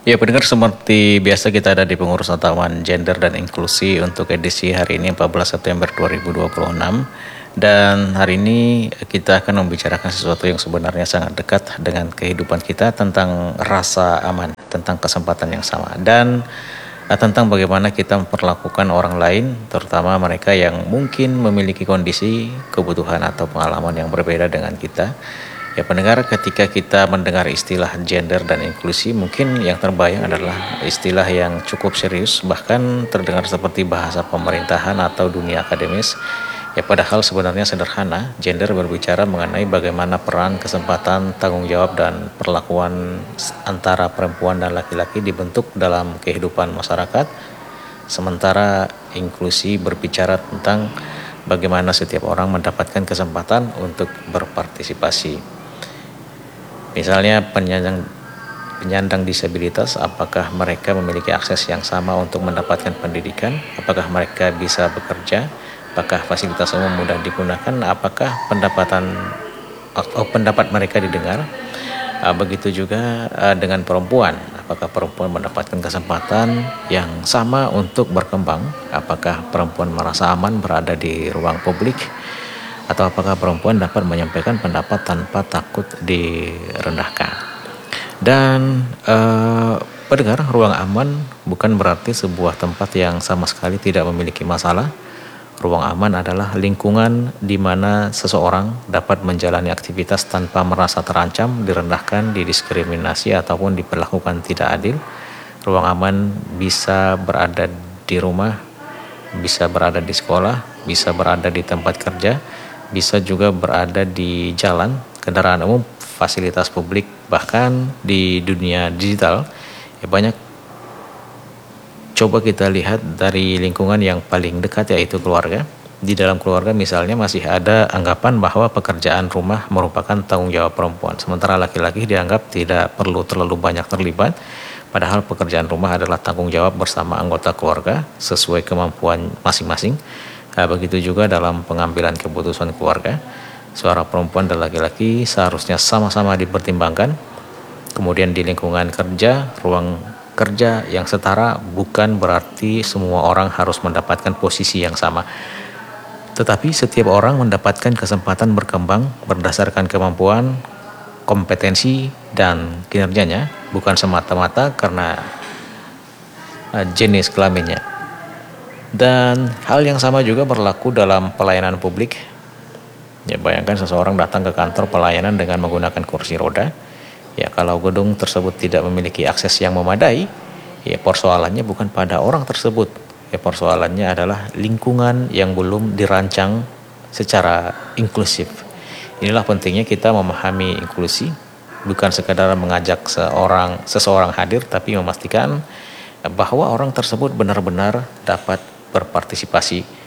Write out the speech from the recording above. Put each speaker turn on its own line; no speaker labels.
Ya, pendengar, seperti biasa kita ada di pengurus Taman Gender dan Inklusi untuk edisi hari ini 14 September 2026. Dan hari ini kita akan membicarakan sesuatu yang sebenarnya sangat dekat dengan kehidupan kita, tentang rasa aman, tentang kesempatan yang sama, dan tentang bagaimana kita memperlakukan orang lain, terutama mereka yang mungkin memiliki kondisi, kebutuhan, atau pengalaman yang berbeda dengan kita. Ya pendengar, ketika kita mendengar istilah gender dan inklusi, mungkin yang terbayang adalah istilah yang cukup serius, bahkan terdengar seperti bahasa pemerintahan atau dunia akademis. Ya padahal sebenarnya sederhana. Gender berbicara mengenai bagaimana peran, kesempatan, tanggung jawab, dan perlakuan antara perempuan dan laki-laki dibentuk dalam kehidupan masyarakat. Sementara inklusi berbicara tentang bagaimana setiap orang mendapatkan kesempatan untuk berpartisipasi. Misalnya penyandang disabilitas, apakah mereka memiliki akses yang sama untuk mendapatkan pendidikan? Apakah mereka bisa bekerja? Apakah fasilitas umum mudah digunakan? Apakah pendapat mereka didengar? Begitu juga dengan perempuan. Apakah perempuan mendapatkan kesempatan yang sama untuk berkembang? Apakah perempuan merasa aman berada di ruang publik? Atau apakah perempuan dapat menyampaikan pendapat tanpa takut direndahkan? Dan pendengar, ruang aman bukan berarti sebuah tempat yang sama sekali tidak memiliki masalah. Ruang aman adalah lingkungan di mana seseorang dapat menjalani aktivitas tanpa merasa terancam, direndahkan, didiskriminasi, ataupun diperlakukan tidak adil. Ruang aman bisa berada di rumah, bisa berada di sekolah, bisa berada di tempat kerja, bisa juga berada di jalan, kendaraan umum, fasilitas publik, bahkan di dunia digital. Ya banyak. Coba kita lihat dari lingkungan yang paling dekat, yaitu keluarga. Di dalam keluarga misalnya masih ada anggapan bahwa pekerjaan rumah merupakan tanggung jawab perempuan, sementara laki-laki dianggap tidak perlu terlalu banyak terlibat, padahal pekerjaan rumah adalah tanggung jawab bersama anggota keluarga sesuai kemampuan masing-masing. Begitu juga dalam pengambilan keputusan keluarga, suara perempuan dan laki-laki seharusnya sama-sama dipertimbangkan. Kemudian di lingkungan kerja, ruang kerja yang setara bukan berarti semua orang harus mendapatkan posisi yang sama. Tetapi setiap orang mendapatkan kesempatan berkembang berdasarkan kemampuan, kompetensi, dan kinerjanya, bukan semata-mata karena jenis kelaminnya. Dan hal yang sama juga berlaku dalam pelayanan publik. Ya, bayangkan seseorang datang ke kantor pelayanan dengan menggunakan kursi roda. Ya, kalau gedung tersebut tidak memiliki akses yang memadai, ya persoalannya bukan pada orang tersebut. Ya, persoalannya adalah lingkungan yang belum dirancang secara inklusif. Inilah pentingnya kita memahami inklusi, bukan sekadar mengajak seseorang hadir, tapi memastikan bahwa orang tersebut benar-benar dapat berpartisipasi